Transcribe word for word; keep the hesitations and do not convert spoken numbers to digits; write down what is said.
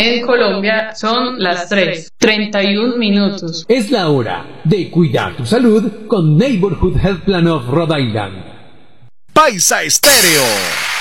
En Colombia son las tres, treinta y un minutos. Es la hora de cuidar tu salud con Neighborhood Health Plan of Rhode Island. Paisa Estéreo.